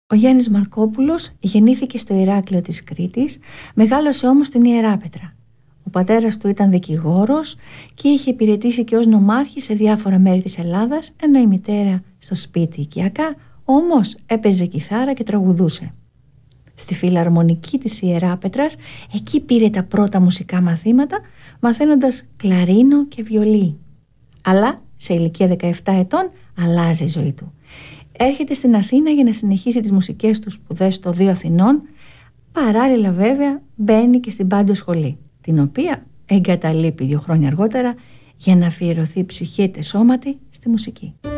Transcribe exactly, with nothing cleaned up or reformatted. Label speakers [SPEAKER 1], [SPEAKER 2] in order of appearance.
[SPEAKER 1] Ο Γιάννης Μαρκόπουλος γεννήθηκε στο Ηράκλειο της Κρήτης, μεγάλωσε όμως στην Ιεράπετρα. Ο πατέρας του ήταν δικηγόρος και είχε υπηρετήσει και ως νομάρχης σε διάφορα μέρη της Ελλάδας, ενώ η μητέρα στο σπίτι οικιακά, όμως έπαιζε κιθάρα και τραγουδούσε. Στη φιλαρμονική της Ιεράπετρας, εκεί πήρε τα πρώτα μουσικά μαθήματα, μαθαίνοντας κλαρίνο και βιολί. Αλλά σε ηλικία δεκαεπτά ετών αλλάζει η ζωή του. Έρχεται στην Αθήνα για να συνεχίσει τις μουσικές του σπουδές στο Οδείο Αθηνών, παράλληλα βέβαια μπαίνει και στην Πάντιο Σχολή, την οποία εγκαταλείπει δύο χρόνια αργότερα για να αφιερωθεί ψυχή και σώματι στη μουσική.